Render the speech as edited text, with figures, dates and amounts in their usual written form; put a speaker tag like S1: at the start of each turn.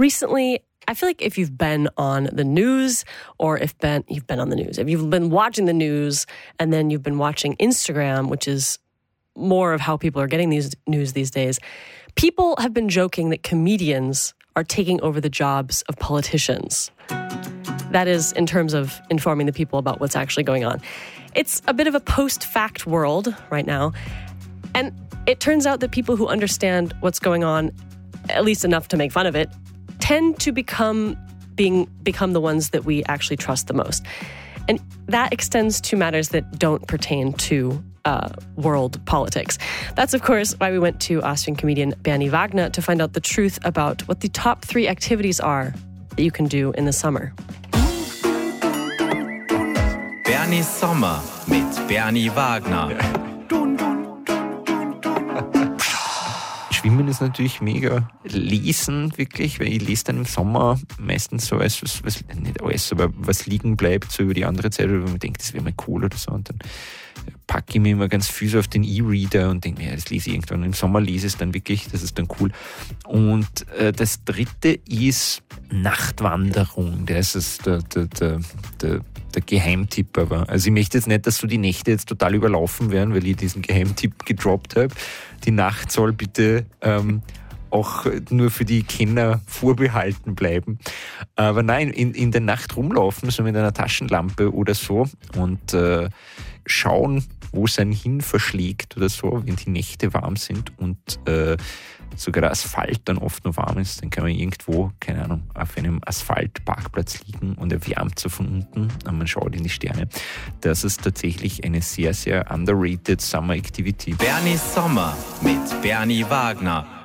S1: recently, I feel like if you've been on the news or if you've been watching the news and then you've been watching Instagram, which is more of how people are getting these news these days, people have been joking that comedians are taking over the jobs of politicians. That is in terms of informing the people about what's actually going on. It's a bit of a post-fact world right now. And it turns out that people who understand what's going on, at least enough to make fun of it, tend to become the ones that we actually trust the most. And that extends to matters that don't pertain to world politics. That's, of course, why we went to Austrian comedian Bernie Wagner to find out the truth about what the top 3 activities are that you can do in the summer.
S2: Bernies Sommer mit Bernie Wagner.
S3: Schwimmen ist natürlich mega. Lesen wirklich, weil ich lese dann im Sommer meistens so als was nicht alles, aber was liegen bleibt, so über die andere Zeit, wo man denkt, das wäre mal cool oder so. Und dann packe ich mir immer ganz viel so auf den E-Reader und denke mir, ja, das lese ich irgendwann. Und im Sommer lese ich es dann wirklich, das ist dann cool. Und das dritte ist Nachtwanderung. Das ist der Geheimtipp aber. Also ich möchte jetzt nicht, dass so die Nächte jetzt total überlaufen werden, weil ich diesen Geheimtipp gedroppt habe. Die Nacht soll bitte auch nur für die Kenner vorbehalten bleiben. Aber nein, in der Nacht rumlaufen, so mit einer Taschenlampe oder so und schauen, wo es einen hin verschlägt oder so, wenn die Nächte warm sind und sogar der Asphalt dann oft noch warm ist, dann kann man irgendwo, keine Ahnung, auf einem Asphaltparkplatz liegen und er wärmt so von unten und man schaut in die Sterne. Das ist tatsächlich eine sehr, sehr underrated Summer Activity.
S2: Bernies Sommer mit Bernie Wagner.